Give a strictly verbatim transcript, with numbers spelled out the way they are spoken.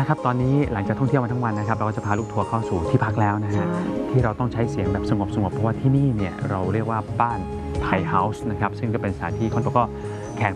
ครับตอนนี้หลังจากท่องเที่ยวมาทั้งวันนะครับเราก็จะพาลูกทัวร์เข้าสู่ที่พักแล้วนะฮะที่เราต้องใช้เสียงแบบสงบๆเพราะว่าที่นี่เนี่ยเราเรียกว่าบ้านไทยเฮาส์นะครับซึ่งก็เป็นสถานที่คนก็